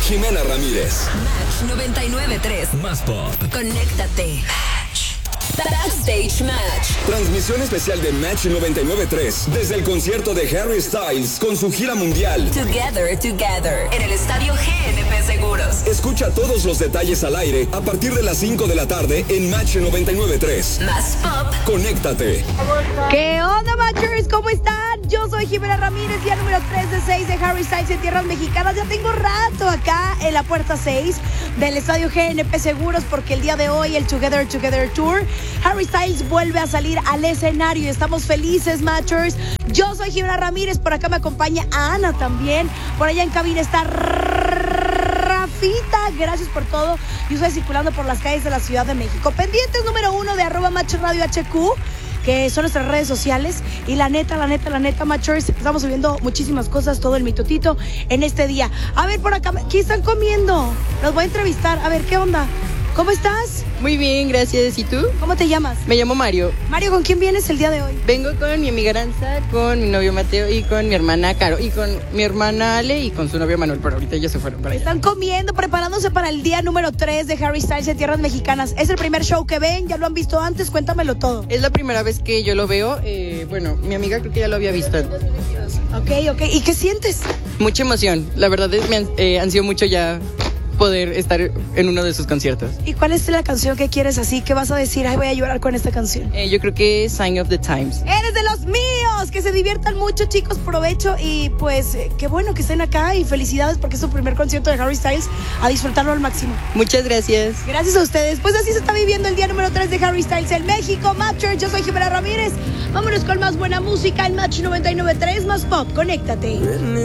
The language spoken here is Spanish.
Jimena Ramírez. Match 99.3. Más pop. Conéctate. Backstage Match. Transmisión especial de Match 99.3 desde el concierto de Harry Styles con su gira mundial. Together, together. En el estadio GNP Seguros. Escucha todos los detalles al aire a partir de las 5 de la tarde en Match 99.3. Más pop. Conéctate. ¿Qué onda, Matchers? ¿Cómo están? Yo soy Jimena Ramírez, día número 3 de 6 de Harry Styles en tierras mexicanas. Ya tengo rato acá en la puerta 6 del estadio GNP Seguros porque el día de hoy el Together Together Tour, Harry Styles vuelve a salir al escenario y estamos felices, Matchers. Yo soy Jimena Ramírez, por acá me acompaña Ana también. Por allá en cabina está Rafita, gracias por todo. Yo estoy circulando por las calles de la Ciudad de México. Pendientes número 1 de @MatchRadioHQ, que son nuestras redes sociales. Y la neta, Matchers, estamos subiendo muchísimas cosas, todo el mitotito en este día. A ver, por acá, ¿qué están comiendo? Los voy a entrevistar. A ver, ¿qué onda? ¿Cómo estás? Muy bien, gracias. ¿Y tú? ¿Cómo te llamas? Me llamo Mario. Mario, ¿con quién vienes el día de hoy? Vengo con mi amiga Aranza, con mi novio Mateo y con mi hermana Caro. Y con mi hermana Ale y con su novio Manuel, pero ahorita ya se fueron para allá. Están comiendo, preparándose para el día número 3 de Harry Styles en tierras mexicanas. ¿Es el primer show que ven? ¿Ya lo han visto antes? Cuéntamelo todo. Es la primera vez que yo lo veo. Bueno, mi amiga creo que ya lo había visto antes. Ok. ¿Y qué sientes? Mucha emoción. La verdad es me ansió mucho ya poder estar en uno de sus conciertos. ¿Y cuál es la canción que quieres así? ¿Qué vas a decir? Ay, voy a llorar con esta canción. Yo creo que es Sign of the Times. ¡Eres de los míos! Que se diviertan mucho, chicos, provecho. Y pues, qué bueno que estén acá y felicidades porque es su primer concierto de Harry Styles. A disfrutarlo al máximo. Muchas gracias. Gracias a ustedes. Pues así se está viviendo el día número 3 de Harry Styles en México. Matcher, yo soy Jimena Ramírez. Vámonos con más buena música en Match 99.3, más pop. Conéctate.